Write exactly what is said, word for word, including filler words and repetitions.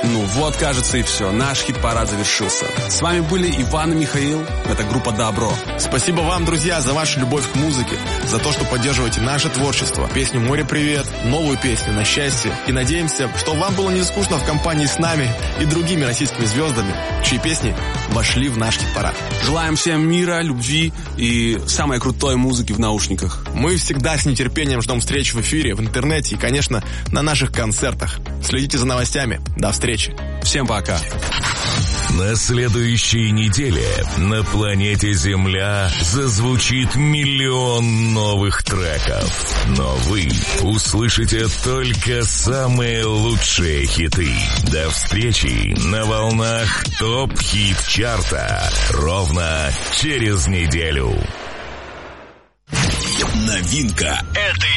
Ну вот, кажется, и все. Наш хит-парад завершился. С вами были Иван и Михаил. Это группа «Добро». Спасибо вам, друзья, за вашу любовь к музыке, за то, что поддерживаете наше творчество. Песню «Море привет», новую песню «На счастье». И надеемся, что вам было не скучно в компании с нами и другими российскими звездами, чьи песни вошли в наш хит-парад. Желаем всем мира, любви и самой крутой музыки в наушниках. Мы всегда с нетерпением ждем встреч в эфире, в интернете и, конечно, на наших концертах. Следите за новостями. До встречи. Всем пока. На следующей неделе на планете Земля зазвучит миллион новых треков. Но вы услышите только самые лучшие хиты. До встречи на волнах ТОП-хит-чарта ровно через неделю. Новинка этой